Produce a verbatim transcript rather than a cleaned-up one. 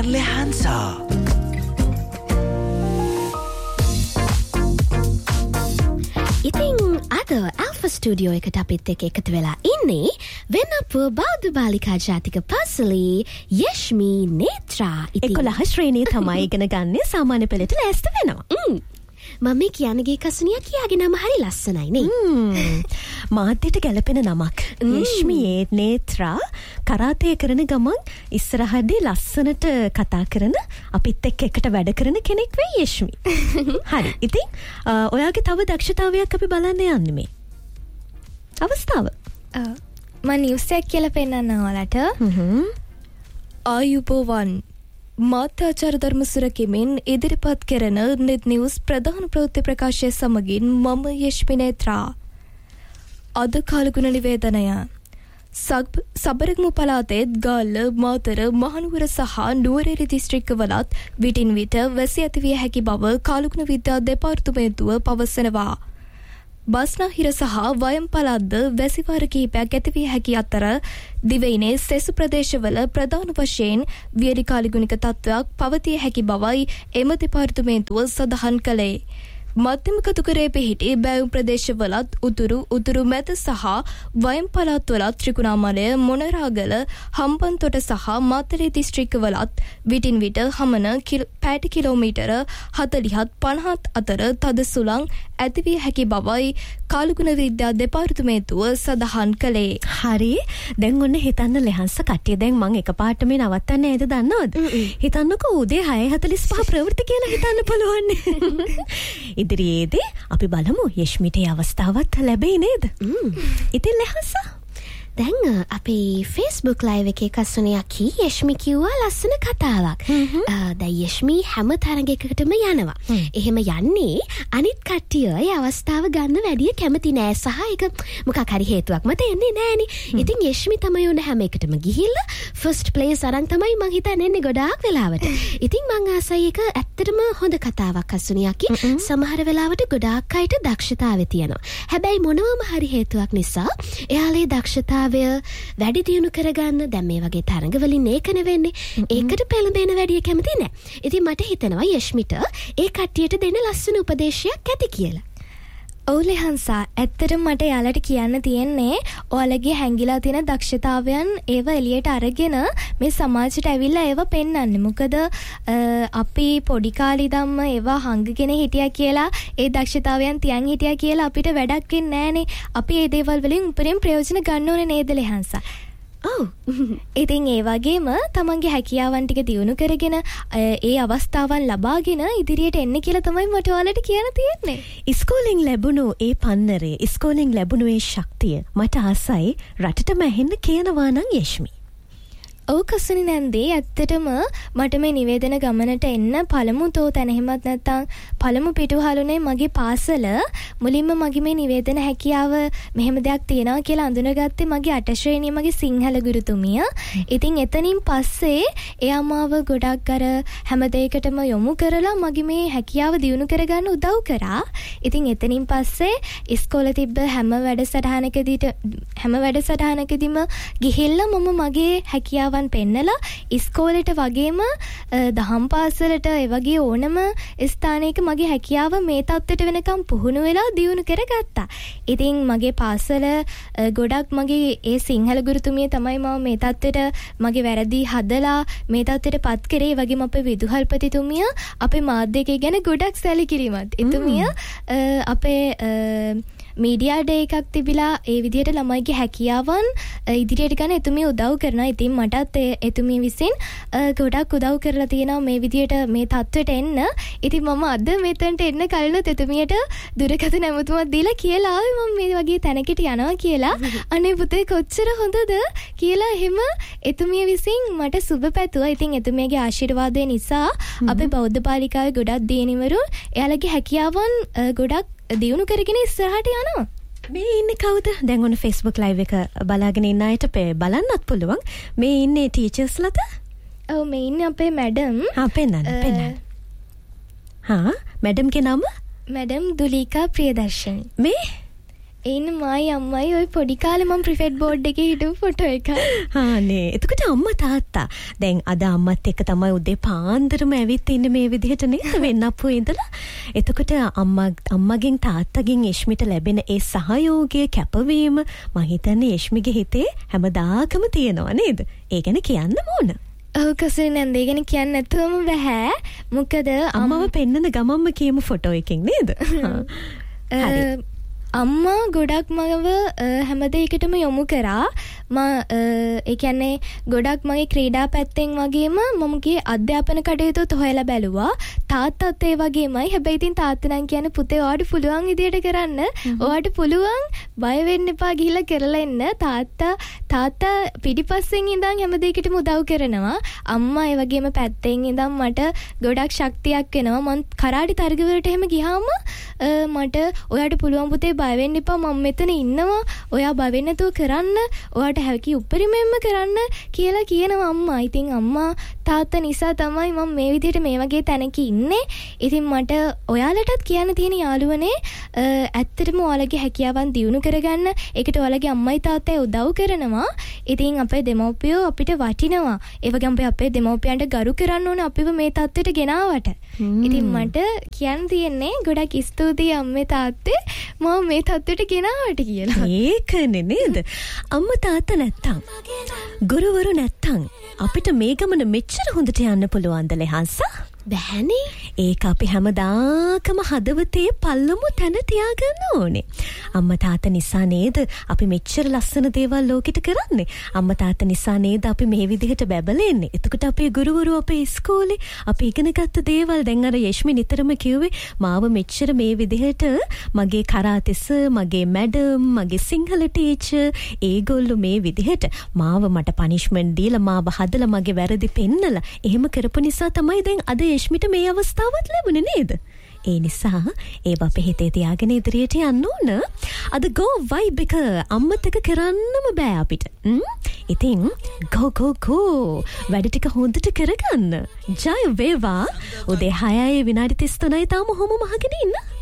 Lehansa. ඉතින් අද alpha studio එකට අපිත් එක්ක එකතු වෙලා ඉන්නේ වෙනපුව බෞද්ධ බාලිකා ජාතික පාසලේ යෂ්මි නේත්‍රා. ඉතින් එකොළහ ශ්‍රේණිය තමයි ඉගෙන ගන්න සාමාන්‍ය පෙළට ලෑස්ති වෙනවා. මම මේ කියන්නගේ කසුනිය කියාගේ නම හරි ලස්සනයි නේ. මාධ්‍යට ගැලපෙන නමක්. යෂ්මි නේත්‍රා කරාතේ කරන ගමන් ඉස්සරහදී ලස්සනට කතා කරන අපිත් එක්ක එකට වැඩ කරන කෙනෙක් වෙයි යෂ්මි. හරි. ඉතින් ඔයාගේ තව දක්ෂතාවයක් අපි බලන්න යන්නේ මේ. අවස්ථාව. මම නිවුස් එකක් කියලා පෙන්නන්න ඔයාලට. ආයුබෝවන් මාත්‍යාචාර ධර්ම සුරකිමින් ඉදිරිපත් කරන නෙත් නිවුස් ප්‍රධාන ප්‍රවෘත්ති ප්‍රකාශය සමගින් මම යෂ්මි නේත්‍රා. අද කාලගුණ නිවේදනය. සබරගමු පළාතේ ගාල්ල, මාතර, මහනුවර සහ නුවරඑළිය දිස්ත්‍රික්කවලත් විටින් විට වැසි ඇතිවිය හැකි බව කාලගුණ විද්‍යා දෙපාර්තමේන්තුව පවසනවා. බස්නාහිර සහ වයම් පළාත්ද වැසිවාර කිහිපයක් ඇතිවිය හැකි අතර දිවයිනේ සෙසු ප්‍රදේශවල ප්‍රධාන වශයෙන් වියලි කාලගුණික තත්ත්වයක් පවතිය හැකි බවයි එම දෙපාර්තමේන්තුව සඳහන් කළේ. මධ්‍යම කතුකරේ පිහිටි බැවුම් ප්‍රදේශවලත් උතුරු උතුරු මැද සහ වයම් පළාත්වලත් ත්‍රිකුණාමලය, මොනරාගල, හම්බන්තොට සහ මාතලේ දිස්ත්‍රික්කවලත් විටින් විට හමන පැයට කිලෝමීටර හතළිහත් පනහත් අතර තද සුළං ඇතිවිය හැකි බවයි කාලගුණ විද්‍යා දෙපාර්තමේන්තුව සඳහන් කළේ. හරි. දැන් ඔන්න හිතන්න ලෙහන්ස කට්ටිය දැන් මං එකපාරට මේ නවත්තන්නේ ඇයිද දන්නවද? හිතන්නකෝ උදේ හය හතළිස් පහ ප්‍රවෘත්ති කියලා හිතන්න පුළුවන්. ඉදිරියේදී අපි බලමු යෂ්මිට අවස්ථාවක් ලැබෙයි නේද? ඉතින් ලෙහන්ස දැන් අපේ Facebook live එකේ කසුනියක් කී යෂ්මි කිව්වා ලස්සන කතාවක්. දැන් යෂ්මි හැම තරඟයකටම යනවා. එහෙම යන්නේ අනිත් කට්ටිය ඒ අවස්ථාව ගන්න වැඩි කැමති නෑ සහ ඒක මොකක් හරි හේතුවක් මත එන්නේ නෑනේ. ඉතින් යෂ්මි තමයි ඕන හැම එකටම ගිහිල්ලා ෆස්ට් ප්ලේස් අරන් තමයි මං හිතන්නේ එන්නේ ගොඩාක් වෙලාවට. ඉතින් මං ආසයි ඒක ඇත්තටම හොඳ කතාවක් කසුනියක්. සමහර වෙලාවට ගොඩාක් අයට දක්ෂතාවය තියෙනවා. හැබැයි මොනවාම හරි හේතුවක් නිසා එයාලේ දක්ෂතාව වැඩි දියුණු කරගන්න දැන් මේ වගේ තරඟවලින් ඒක නෙවෙන්නේ. ඒකට පෙළඹෙන වැඩි කැමති නෑ. ඉතින් මට හිතෙනවා යෂ්මිට ඒ කට්ටියට දෙන ලස්සන උපදේශයක් ඇති කියලා. ඔව් ලෙහන්සා, ඇත්තටම මට යාලට කියන්න තියෙන්නේ ඔයාලගේ හැංගිලා තියෙන දක්ෂතාවයන් ඒව එළියට අරගෙන මේ සමාජයට ඇවිල්ලා ඒව පෙන්වන්න. මොකද අපි පොඩි කාලේ ඉඳන්ම ඒවා හංගගෙන හිටියා කියලා ඒ දක්ෂතාවයන් තියන් හිටියා කියලා අපිට වැඩක් වෙන්නේ නෑනේ. අපි මේ දේවල් වලින් උපරිම ප්‍රයෝජන ගන්න ඕනේ නේද ලෙහන්සා? ඔව්. ඉතින් ඒ වගේම තමන්ගේ හැකියාවන් ටික දියුණු කරගෙන ඒ අවස්ථාවන් ලබාගෙන ඉදිරියට එන්න කියලා තමයි මට ඔයාලට කියන්න තියෙන්නේ. ඉස්කෝලෙන් ලැබුණු ඒ පන්නරේ, ඉස්කෝලෙන් ලැබුණු ඒ ශක්තිය මට ආසයි රටටම ඇහෙන්න කියනවා නම් යෂ්මි. ඔව් කසුනි නැන්දේ, ඇත්තටම මට මේ නිවේදන ගමනට එන්න පළමු තෝ තැන එහෙමත් නැත්නම් පළමු පිටුහලුනේ මගේ පාසල. මුලින්ම මගේ මේ නිවේදන හැකියාව මෙහෙම දෙයක් තියෙනවා කියලා අඳුනගත්තේ මගේ අට ශ්‍රේණියේ මගේ සිංහල ගුරුතුමිය. ඉතින් එතනින් පස්සේ එයා මාව ගොඩක් අර හැම දෙයකටම යොමු කරලා මගේ මේ හැකියාව දියුණු කරගන්න උදව් කරා. ඉතින් එතනින් පස්සේ ඉස්කෝලේ තිබ්බ හැම වැඩසටහනකදී හැම වැඩසටහනකදීම ගිහිල්ලා මම මගේ හැකියාව පෙන්නලා ඉස්කෝලේට වගේම දහම් පාසලට ඒ වගේ ඕනම ස්ථානයක මගේ හැකියාව මේ තත්ත්වයට වෙනකම් පුහුණු වෙලා දියුණු කරගත්තා. ඉතින් මගේ පාසල ගොඩක් මගේ ඒ සිංහල ගුරුතුමිය තමයි මම මේ තත්ත්වයට මගේ වැරදි හදලා මේ තත්ත්වයට පත් කරේ. ඒ වගේම අපේ විදුහල්පතිතුමිය අපේ මාධ්‍යකේ ගැන ගොඩක් සැලකිලිමත්. එතුමිය අපේ මීඩියා ඩේ එකක් තිබිලා ඒ විදිහට ළමයිගේ හැකියාවන් ඉදිරියට ගන්න එතුමිය උදව් කරනවා. ඉතින් මටත් එතුමිය විසින් ගොඩක් උදව් කරලා තියෙනවා මේ විදිහට මේ තත්ත්වයට එන්න. ඉතින් මම අද මෙතනට එන්න කලිනුත් එතුමියට දුරකථන ඇමතුමක් දීලා කියලා ආවේ මම මේ වගේ තැනකට යනවා කියලා. අනේ පුතේ කොච්චර හොඳද කියලා එහෙම එතුමිය විසින් මට සුබ පැතුවා. ඉතින් එතුමියගේ ආශිර්වාදය නිසා අපේ බෞද්ධ බාලිකාවේ ගොඩක් දියණිවරුන් එයාලගේ හැකියාවන් ගොඩක් දියුණු කරගෙන ඉස්සරහට යනවා. මේ ඉන්නේ කවුද? දැන් ඔන්න Facebook live එක බලාගෙන ඉන්න අයට බලන්නත් පුළුවන්. මේ ඉන්නේ ටීචර්ස්ලාද? ඔව් මේ ඉන්නේ අපේ මැඩම්. හා පෙන්නන්න පෙන්නන්න. හා මැඩම්ගේ නම? මැඩම් දුලිකා ප්‍රියදර්ශනි. මේ එන්න මයි අම්මයි ඔය පොඩි කාලේ මම ප්‍රිෆෙට් බෝඩ් එකේ හිටපු ෆොටෝ එක. හානේ. එතකොට අම්මා තාත්තා දැන් අද අම්මත් එක්ක තමයි උදේ පාන්දරම ඇවිත් ඉන්නේ මේ විදිහට නේද වෙන්නප්පු ඉඳලා. එතකොට අම්මා අම්මගෙන් තාත්තගෙන් යෂ්මිට ලැබෙන ඒ සහයෝගය කැපවීම මම හිතන්නේ යෂ්මිගේ හිතේ හැමදාකම තියෙනවා නේද? ඒ ගැන කියන්න ඕන. ඔව් කසුනි නැන්දේ ගැන කියන්න නැතුවම බෑ. මොකද අම්මව පෙන්නන ගමම්ම කියමු ෆොටෝ එකකින් නේද? හරි. අම්මා ගොඩක් මගව හැමදේකටම යොමු කරා. මම ඒ කියන්නේ ගොඩක් මගේ ක්‍රීඩා පැත්තෙන් වගේම මමගේ අධ්‍යාපන කටයුතුත් හොයලා බැලුවා. තාත්තත් ඒ වගේමයි. හැබැයි ඉතින් තාත්තා නම් කියන්නේ පුතේ ඔයාට පුළුවන් විදියට කරන්න. ඔයාට පුළුවන් බය වෙන්න එපා ගිහිල්ලා කරලා එන්න. තාත්තා තාත්තා පිටිපස්සෙන් ඉඳන් හැමදේකටම උදව් කරනවා. අම්මා ඒ වගේම පැත්තෙන් ඉඳන් මට ගොඩක් ශක්තියක් වෙනවා. මම කරාටි තරගවලට එහෙම ගියාම මට ඔයාට පුළුවන් පුතේ බය වෙන්න එපා මම මෙතන ඉන්නවා. ඔයා බය වෙන්න නැතුව කරන්න. ඔයාට හැකි උපරිමයෙන්ම කරන්න කියලා කියනවා අම්මා. ඉතින් අම්මා තාත්තා නිසා තමයි මම මේ විදිහට මේ වගේ තැනක ඉන්නේ. ඉතින් මට ඔයාලටත් කියන්න තියෙන යාළුවනේ ඇත්තටම ඔයාලගේ හැකියාවන් දියුණු කරගන්න. ඒකට ඔයාලගේ අම්මයි තාත්තයි උදව් කරනවා. ඉතින් අපේ දෙමව්පියෝ අපිට වටිනවා. ඒ වගේම අපි අපේ දෙමව්පියන්ට ගරු කරන්න ඕනේ අපිව මේ තත්ත්වයට ගෙනාවට. ඉතින් මට කියන්න තියෙන්නේ ගොඩක් ස්තුතියි අම්මේ තාත්තේ මම මේ තත්ත්වයට ගෙනාවට කියලා. ඒකනේ නේද? අම්මා තාත්තා නැත්තම් ගුරුවරු නැත්තම් අපිට මේ ගමන මෙච්චර හොඳට යන්න පුළුවන්ද ලෙහන්සා? බෑනේ. ඒක අපි හැමදාකම හදවතේ පල්ලමු තැන තියාගන්න ඕනේ. අම්මා තාත්තා නිසා නේද අපි මෙච්චර ලස්සන දේවල් ලෝකෙට කරන්නේ. අම්මා තාත්තා නිසා නේද අපි මේ විදිහට බැබලෙන්නේ. එතකොට අපේ ගුරුවරු අපේ ඉස්කෝලේ අපි ඉගෙන ගත්ත දේවල් දැන් අර යෂ්මි නිතරම කිව්වේ මාව මෙච්චර මේ විදිහට මගේ කරාතෙස මගේ මැඩම් මගේ සිංහල ටීචර් ඒගොල්ලෝ මේ විදිහට මාව මට පනිෂ්මන්ට් දීලා මාව හදලා මගේ වැරදි පෙන්නලා එහෙම කරපු නිසා තමයි දැන් අද යෂ්මිට මේ අවස්ථාවත් ලැබුණේ නේද? ඒ නිසා ඒව අපේ හිතේ තියාගෙන ඉදිරියට යන්න ඕන. අද go vibe එක අම්මත් එක්ක කරන්නම බෑ අපිට. ඉතින් go go go වැඩ ටික හොඳට කරගන්න. ජය වේවා. උදේ හයයි විනාඩි තිස් තුනයි තාම ඔහොම මහගෙන ඉන්න.